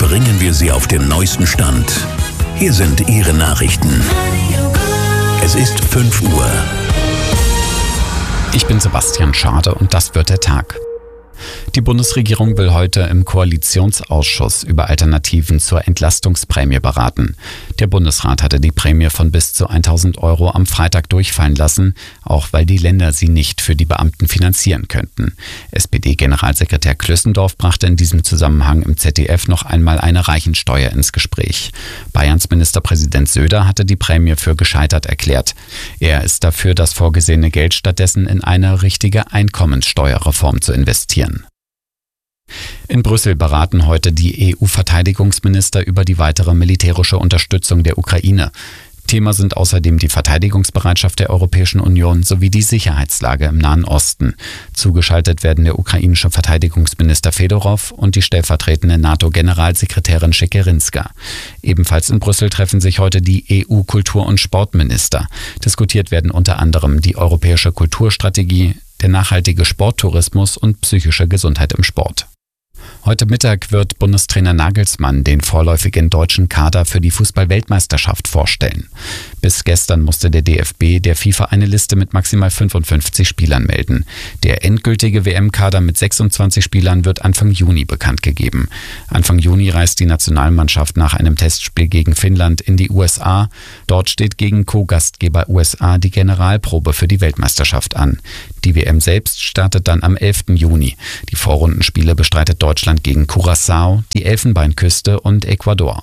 bringen wir Sie auf den neuesten Stand. Hier sind Ihre Nachrichten. Es ist 5 Uhr. Ich bin Sebastian Schade und das wird der Tag. Die Bundesregierung will heute im Koalitionsausschuss über Alternativen zur Entlastungsprämie beraten. Der Bundesrat hatte die Prämie von bis zu 1.000 € am Freitag durchfallen lassen, auch weil die Länder sie nicht für die Beamten finanzieren könnten. SPD-Generalsekretär Klössendorf brachte in diesem Zusammenhang im ZDF noch einmal eine Reichensteuer ins Gespräch. Bayerns Ministerpräsident Söder hatte die Prämie für gescheitert erklärt. Er ist dafür, das vorgesehene Geld stattdessen in eine richtige Einkommenssteuerreform zu investieren. In Brüssel beraten heute die EU-Verteidigungsminister über die weitere militärische Unterstützung der Ukraine. Thema sind außerdem die Verteidigungsbereitschaft der Europäischen Union sowie die Sicherheitslage im Nahen Osten. Zugeschaltet werden der ukrainische Verteidigungsminister Fedorov und die stellvertretende NATO-Generalsekretärin Schekerinska. Ebenfalls in Brüssel treffen sich heute die EU-Kultur- und Sportminister. Diskutiert werden unter anderem die europäische Kulturstrategie, der nachhaltige Sporttourismus und psychische Gesundheit im Sport. Heute Mittag wird Bundestrainer Nagelsmann den vorläufigen deutschen Kader für die Fußball-Weltmeisterschaft vorstellen. Bis gestern musste der DFB der FIFA eine Liste mit maximal 55 Spielern melden. Der endgültige WM-Kader mit 26 Spielern wird Anfang Juni bekannt gegeben. Anfang Juni reist die Nationalmannschaft nach einem Testspiel gegen Finnland in die USA. Dort steht gegen Co-Gastgeber USA die Generalprobe für die Weltmeisterschaft an. Die WM selbst startet dann am 11. Juni. Die Vorrundenspiele bestreitet Deutschland gegen Curaçao, die Elfenbeinküste und Ecuador.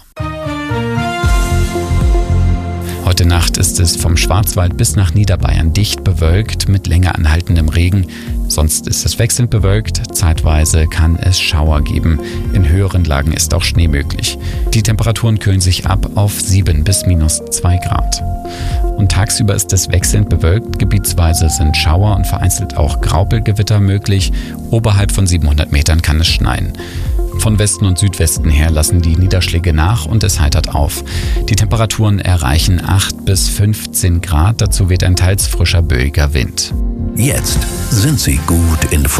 Heute Nacht ist es vom Schwarzwald bis nach Niederbayern dicht bewölkt mit länger anhaltendem Regen. Sonst ist es wechselnd bewölkt, zeitweise kann es Schauer geben. In höheren Lagen ist auch Schnee möglich. Die Temperaturen kühlen sich ab auf 7 bis -2 Grad. Und tagsüber ist es wechselnd bewölkt, gebietsweise sind Schauer und vereinzelt auch Graupelgewitter möglich. Oberhalb von 700 Metern kann es schneien. Von Westen und Südwesten her lassen die Niederschläge nach und es heitert auf. Die Temperaturen erreichen 8 bis 15 Grad, dazu weht ein teils frischer, böiger Wind. Jetzt sind Sie gut informiert.